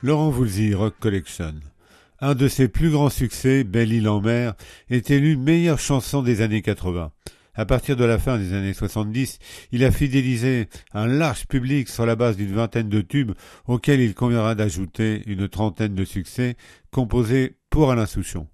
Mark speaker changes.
Speaker 1: Laurent Voulzy, Rock Collection. Un de ses plus grands succès, Belle-Île en mer, est élu meilleure chanson des années 80. À partir de la fin des années 70, il a fidélisé un large public sur la base d'une vingtaine de tubes auxquels il conviendra d'ajouter une trentaine de succès composés pour Alain Souchon.